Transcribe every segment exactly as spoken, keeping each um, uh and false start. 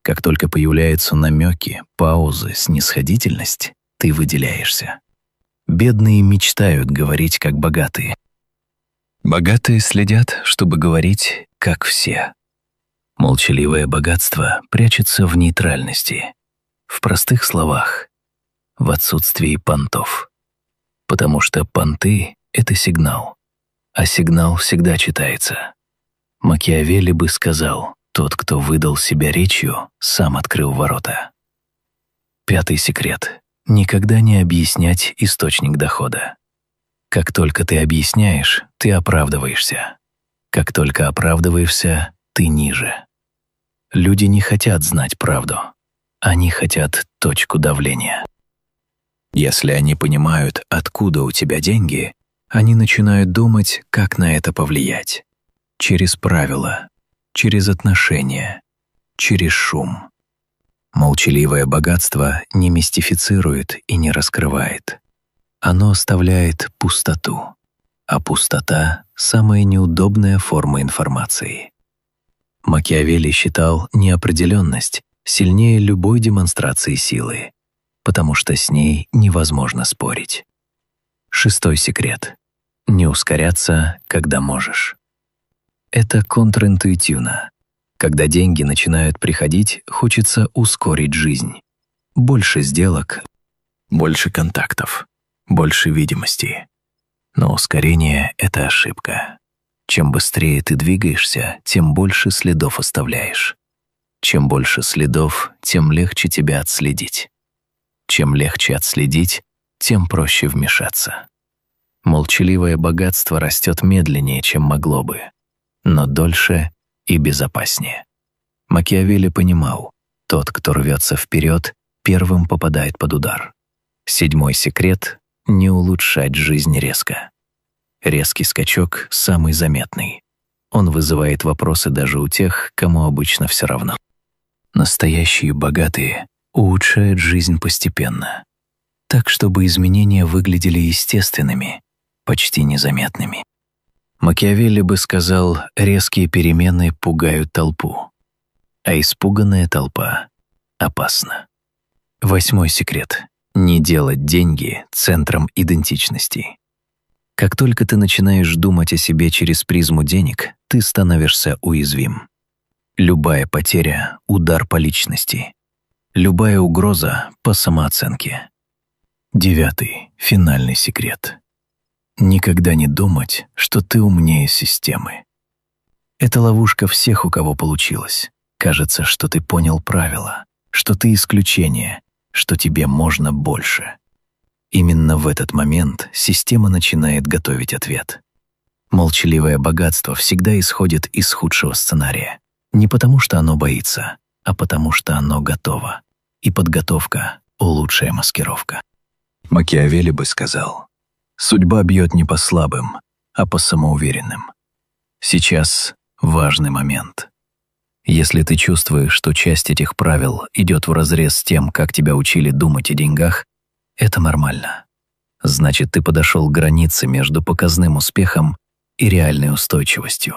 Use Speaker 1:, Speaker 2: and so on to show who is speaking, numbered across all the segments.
Speaker 1: Как только появляются намеки, паузы, снисходительность, ты выделяешься. Бедные мечтают говорить как богатые. Богатые следят, чтобы говорить как все. Молчаливое богатство прячется в нейтральности, в простых словах, в отсутствии понтов. Потому что понты — это сигнал, а сигнал всегда читается. Макиавелли бы сказал: тот, кто выдал себя речью, сам открыл ворота. Пятый секрет — никогда не объяснять источник дохода. Как только ты объясняешь, ты оправдываешься. Как только оправдываешься, ты ниже. Люди не хотят знать правду. Они хотят точку давления. Если они понимают, откуда у тебя деньги, они начинают думать, как на это повлиять. Через правила, через отношения, через шум. Молчаливое богатство не мистифицирует и не раскрывает. Оно оставляет пустоту, а пустота — самая неудобная форма информации. Макиавелли считал неопределенность сильнее любой демонстрации силы, потому что с ней невозможно спорить. Шестой секрет — не ускоряться, когда можешь. Это контринтуитивно. Когда деньги начинают приходить, хочется ускорить жизнь. Больше сделок, больше контактов, больше видимости. Но ускорение — это ошибка. Чем быстрее ты двигаешься, тем больше следов оставляешь. Чем больше следов, тем легче тебя отследить. Чем легче отследить, тем проще вмешаться. Молчаливое богатство растет медленнее, чем могло бы, но дольше и безопаснее. Макиавелли понимал, тот, кто рвется вперед, первым попадает под удар. Седьмой секрет — не улучшать жизнь резко. Резкий скачок самый заметный. Он вызывает вопросы даже у тех, кому обычно все равно. Настоящие богатые улучшают жизнь постепенно, так, чтобы изменения выглядели естественными, почти незаметными. Макиавелли бы сказал: резкие перемены пугают толпу, а испуганная толпа опасна. Восьмой секрет — не делать деньги центром идентичности. Как только ты начинаешь думать о себе через призму денег, ты становишься уязвим. Любая потеря — удар по личности. Любая угроза — по самооценке. Девятый, финальный секрет. Никогда не думать, что ты умнее системы. Это ловушка всех, у кого получилось. Кажется, что ты понял правила, что ты исключение, что тебе можно больше. Именно в этот момент система начинает готовить ответ. Молчаливое богатство всегда исходит из худшего сценария. Не потому, что оно боится, а потому, что оно готово. И подготовка — лучшая маскировка. Макиавелли бы сказал: судьба бьет не по слабым, а по самоуверенным. Сейчас важный момент. Если ты чувствуешь, что часть этих правил идет вразрез с тем, как тебя учили думать о деньгах, это нормально. Значит, ты подошел к границе между показным успехом и реальной устойчивостью.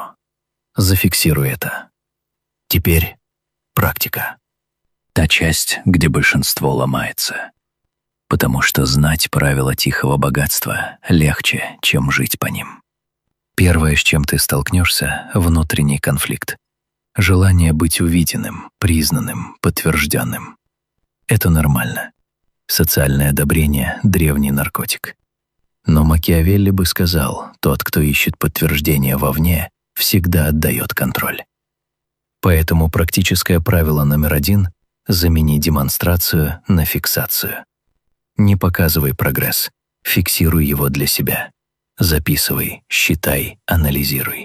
Speaker 1: Зафиксируй это. Теперь практика. Та часть, где большинство ломается. Потому что знать правила тихого богатства легче, чем жить по ним. Первое, с чем ты столкнешься — внутренний конфликт. Желание быть увиденным, признанным, подтвержденным. Это нормально. Социальное одобрение — древний наркотик. Но Макиавелли бы сказал: тот, кто ищет подтверждение вовне, всегда отдает контроль. Поэтому практическое правило номер один — замени демонстрацию на фиксацию. Не показывай прогресс, фиксируй его для себя. Записывай, считай, анализируй.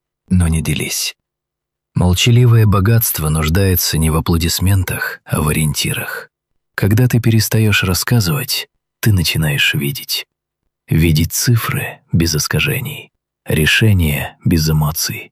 Speaker 1: Но не делись. Молчаливое богатство нуждается не в аплодисментах, а в ориентирах. Когда ты перестаешь рассказывать, ты начинаешь видеть. Видеть цифры без искажений, решения без эмоций,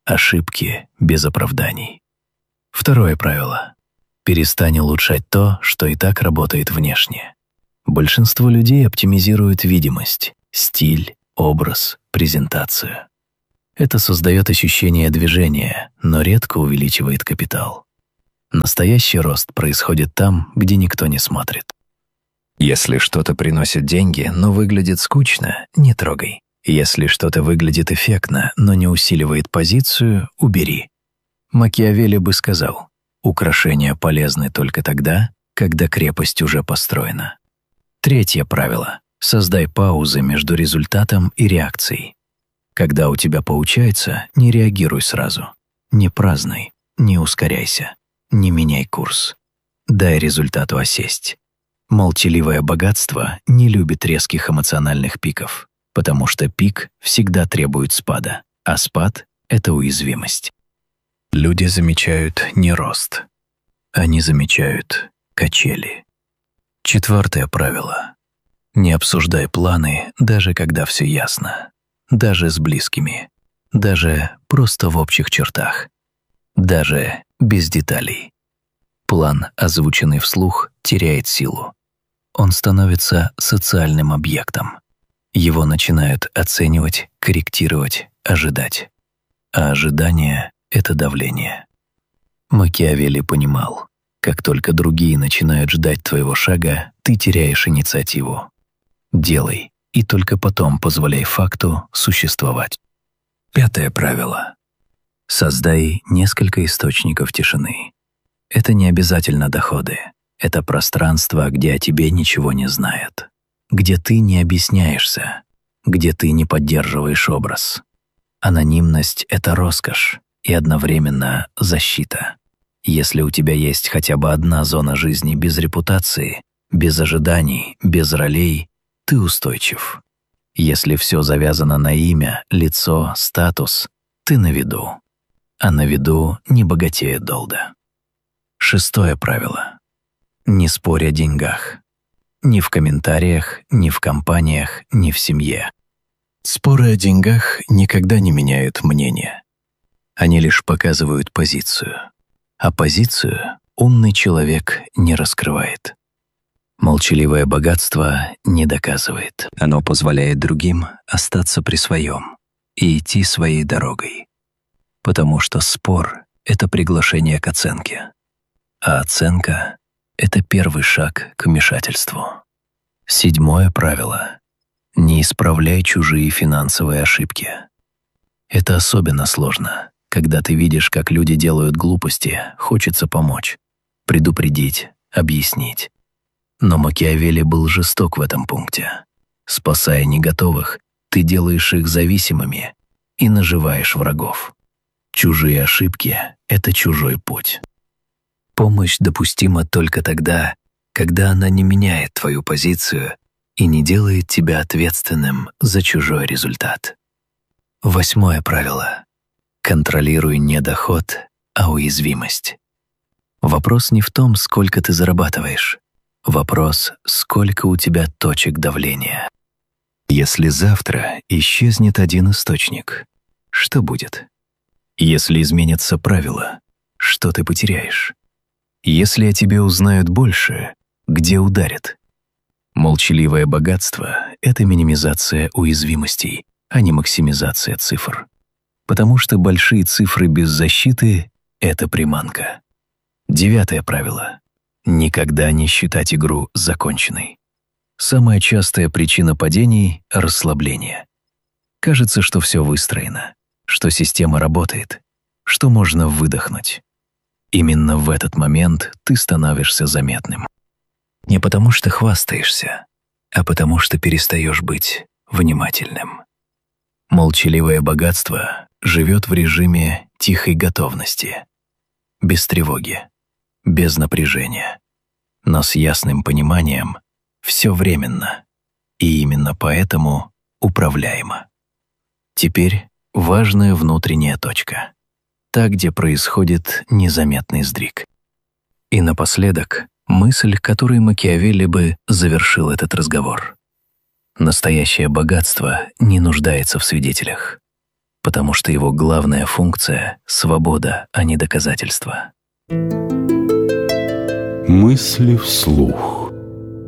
Speaker 1: ошибки без оправданий. Второе правило. Перестань улучшать то, что и так работает внешне. Большинство людей оптимизируют видимость, стиль, образ, презентацию. Это создает ощущение движения, но редко увеличивает капитал. Настоящий рост происходит там, где никто не смотрит. Если что-то приносит деньги, но выглядит скучно, не трогай. Если что-то выглядит эффектно, но не усиливает позицию, убери. Макиавелли бы сказал: украшения полезны только тогда, когда крепость уже построена. Третье правило. Создай паузы между результатом и реакцией. Когда у тебя получается, не реагируй сразу. Не празднуй, не ускоряйся, не меняй курс. Дай результату осесть. Молчаливое богатство не любит резких эмоциональных пиков, потому что пик всегда требует спада, а спад — это уязвимость. Люди замечают не рост. Они замечают качели. Четвертое правило. Не обсуждай планы, даже когда все ясно. Даже с близкими. Даже просто в общих чертах. Даже без деталей. План, озвученный вслух, теряет силу. Он становится социальным объектом. Его начинают оценивать, корректировать, ожидать. А ожидание — это давление. Макиавелли понимал, как только другие начинают ждать твоего шага, ты теряешь инициативу. Делай, и только потом позволяй факту существовать. Пятое правило. Создай несколько источников тишины. Это не обязательно доходы. Это пространство, где о тебе ничего не знают. Где ты не объясняешься. Где ты не поддерживаешь образ. Анонимность — это роскошь и одновременно защита. Если у тебя есть хотя бы одна зона жизни без репутации, без ожиданий, без ролей, ты устойчив. Если все завязано на имя, лицо, статус, ты на виду. А на виду не богатеет долго. Шестое правило. Не спорь о деньгах. Ни в комментариях, ни в компаниях, ни в семье. Споры о деньгах никогда не меняют мнение. Они лишь показывают позицию. А позицию умный человек не раскрывает. Молчаливое богатство не доказывает. Оно позволяет другим остаться при своем и идти своей дорогой. Потому что спор — это приглашение к оценке. А оценка — это первый шаг к вмешательству. Седьмое правило. Не исправляй чужие финансовые ошибки. Это особенно сложно. Когда ты видишь, как люди делают глупости, хочется помочь, предупредить, объяснить. Но Макиавелли был жесток в этом пункте. Спасая неготовых, ты делаешь их зависимыми и наживаешь врагов. Чужие ошибки — это чужой путь. Помощь допустима только тогда, когда она не меняет твою позицию и не делает тебя ответственным за чужой результат. Восьмое правило. Контролируй не доход, а уязвимость. Вопрос не в том, сколько ты зарабатываешь. Вопрос, сколько у тебя точек давления. Если завтра исчезнет один источник, что будет? Если изменятся правила, что ты потеряешь? Если о тебе узнают больше, где ударят? Молчаливое богатство — это минимизация уязвимостей, а не максимизация цифр. Потому что большие цифры без защиты — это приманка. Девятое правило. Никогда не считать игру законченной. Самая частая причина падений — расслабление. Кажется, что все выстроено, что система работает, что можно выдохнуть. Именно в этот момент ты становишься заметным. Не потому что хвастаешься, а потому что перестаешь быть внимательным. Молчаливое богатство живет в режиме тихой готовности, без тревоги, без напряжения, но с ясным пониманием все временно и именно поэтому управляемо. Теперь важная внутренняя точка, та, где происходит незаметный сдвиг. И напоследок мысль, которой Макиавелли бы завершил этот разговор. Настоящее богатство не нуждается в свидетелях, потому что его главная функция — свобода, а не доказательство.
Speaker 2: Мысли вслух.